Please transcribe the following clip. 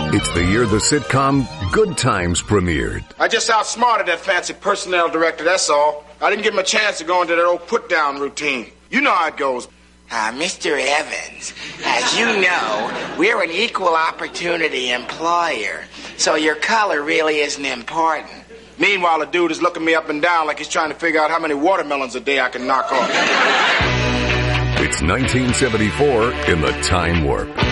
It's the year the sitcom Good Times premiered. I just outsmarted that fancy personnel director, that's all. I didn't give him a chance to go into that old put-down routine. You know how it goes. Mr. Evans, as you know, we're an equal opportunity employer, so your color really isn't important. Meanwhile, the dude is looking me up and down like he's trying to figure out how many watermelons a day I can knock off. It's 1974 in the Time Warp.